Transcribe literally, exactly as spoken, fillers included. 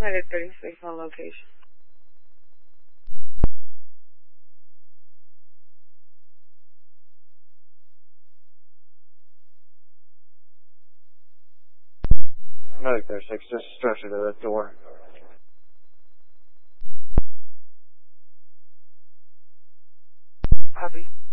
Medic thirty-six on location. Medic thirty-six, just stretcher to the door. Copy.